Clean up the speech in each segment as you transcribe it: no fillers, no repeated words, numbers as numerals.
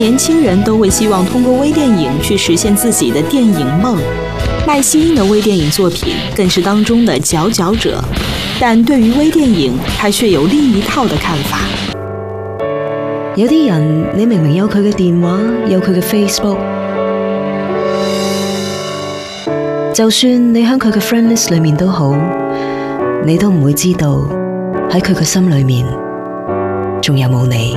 年轻人都会希望通过微电影去实现自己的电影梦。麦西因的微電影作品更是當中的佼佼者，但對於微電影，他卻有另一套的看法。 有啲人你明明有佢嘅電話，有佢嘅 Facebook， 就算你喺佢嘅 friend list 裏面都好，你都唔會知道喺佢嘅心裏面仲有冇你。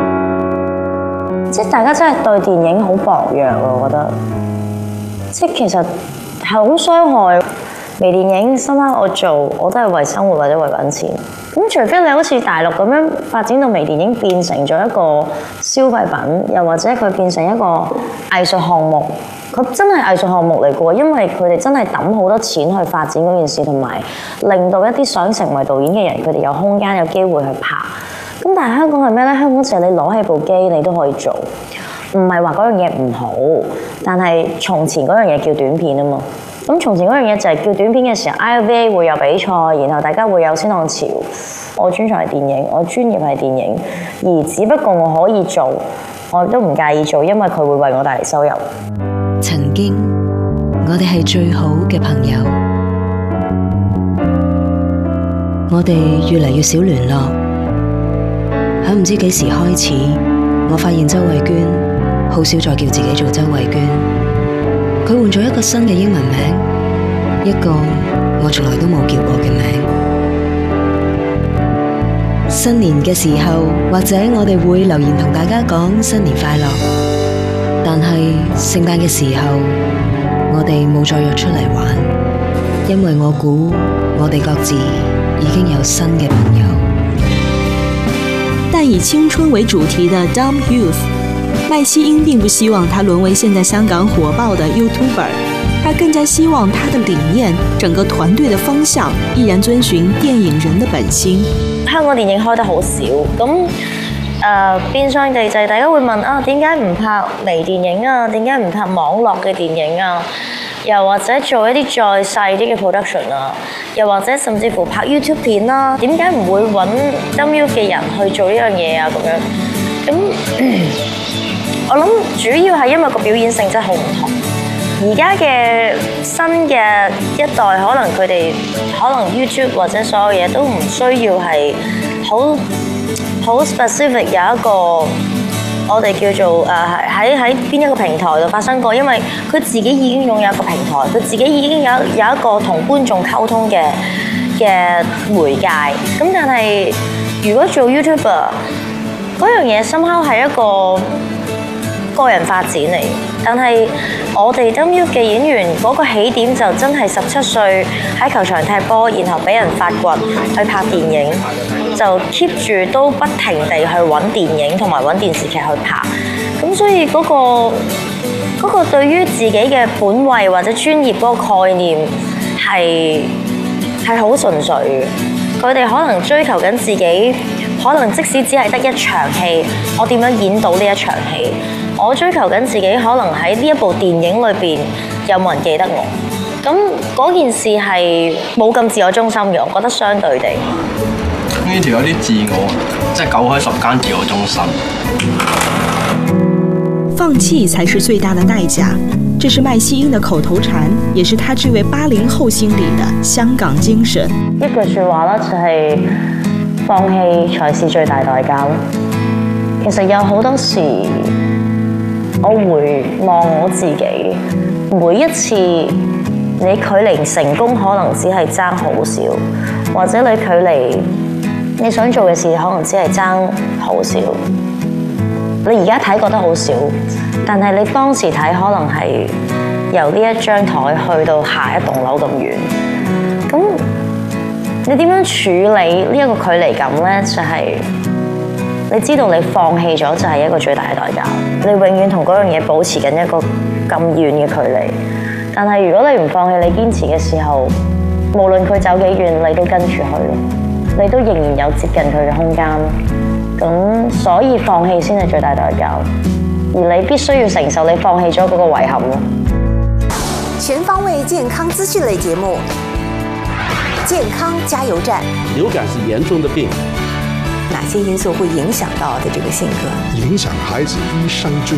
即係大家真係對電影好薄弱喎，我覺得。即係其實係好傷害。微電影深刻我做，我都係為生活或者為揾錢。咁除非你好似大陸咁樣發展到微電影變成咗一個消費品，又或者佢變成一個藝術項目，佢真係藝術項目嚟嘅喎，因為佢哋真係揼好多錢去發展嗰件事，同埋令到一啲想成為導演嘅人，佢哋有空間有機會去拍。咁但係香港係咩呢？香港就係你攞起部機你都可以做，唔係話嗰樣嘢唔好，但係從前嗰樣嘢叫短片啊嘛。咁從前嗰樣嘢就係叫短片嘅時候 ，IFA 會有比賽，然後大家會有先浪潮。我專長係電影，我專業係電影，而只不過我可以做，我都唔介意做，因為佢會為我帶嚟收入。 曾經我哋係最好嘅朋友，我哋越嚟越少聯絡。喺唔知幾時開始，我發現周慧娟好少再叫自己做周慧娟。佢換咗一個新嘅英文名，一個我從來都冇叫過嘅名。新年嘅時候，或者我哋會留言同大家講新年快樂，但係聖誕嘅時候，我哋冇再約出嚟玩，因為我估我哋各自已經有新嘅朋友。 但以青春為主題的 Dumb Youth，麥西因並不希望他淪為現在香港火爆的 YouTuber， 他更加希望他的理念、整個團隊的方向依然遵循電影人的本心。 香港電影開得好少，咁變相地就係大家會問啊，點解唔拍微電影啊？點解唔拍網絡嘅電影啊？又或者做一啲再細啲嘅 production 啊？又或者甚至乎拍 YouTube 片啦？點解唔會揾 Dumb Youth 嘅人去做呢樣嘢啊？咁樣咁。我諗主要係因為個表演性質好唔同，而家嘅新嘅一代可能佢哋可能 YouTube 或者所有嘢都唔需要係好 specific 有一個我哋叫做喺邊一個平台度發生過，因為佢自己已經擁有一個平台，佢自己已經有一個同觀眾溝通嘅媒介。咁但係如果做 YouTuber 嗰樣嘢somehow係一個人發展嚟，但係我哋 Dumb Youth 嘅演員嗰個起點就真係17歲喺球場踢波，然後俾人發掘去拍電影，就 keep 住都不停地去揾電影同埋揾電視劇去拍。咁所以嗰個對於自己嘅本位或者專業嗰個概念係好純粹嘅。佢哋可能追求緊自己，可能即使只係得一場戲，我點樣演到呢一場戲？我追求緊自己，可能喺呢一部電影裏邊有冇人記得我？咁嗰件事係冇咁自我中心嘅，我覺得相對地。 呢條有啲自我，即係9開10間自我中心。 放棄才是最大的代價，這是麥西因的口頭禪，也是他這位80後心裏的香港精神。 一句説話啦，就係放棄才是最大代價咯。其實有好多時，我回望我自己，每一次你距離成功可能只係爭好少，或者你距離你想做嘅事可能只係爭好少。你而家睇覺得好少，但係你當時睇可能係由呢一張台去到下一棟樓咁遠。咁你點樣處理呢一個距離感呢？就係你知道你放棄咗就係一個最大嘅代價。你永遠同嗰樣嘢保持緊一個咁遠嘅距離。但係如果你唔放棄，你堅持嘅時候，無論佢走幾遠，你都跟住去，你都仍然有接近佢嘅空間。咁所以放棄先係最大代價，而你必須要承受你放棄咗嗰個遺憾咯。 全方位健康資訊類節目，健康加油站。 流感是嚴重的病， 哪些因素會影響到的這個性格？ 影響孩子與生俱